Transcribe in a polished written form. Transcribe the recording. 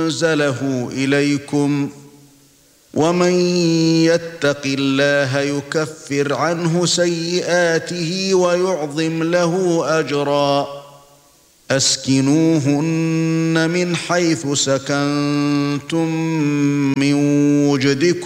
أنزله إليكم ومن يتق الله يكفر عنه سيئاته ويعظم له أجرا أسكنوهن من حيث سكنتم من وجدكم